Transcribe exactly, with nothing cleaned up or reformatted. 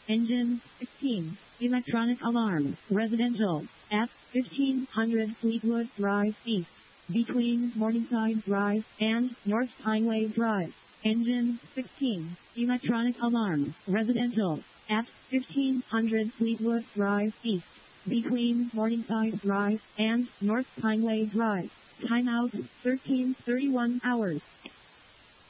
Engine sixteen. Electronic alarm. Residential. At fifteen hundred Fleetwood Drive East. Between Morningside Drive and North Pineway Drive. Engine sixteen. Electronic alarm. Residential. At fifteen hundred Fleetwood Drive East. Between Morningside Drive and North Pineway Drive. Timeout thirteen thirty-one hours.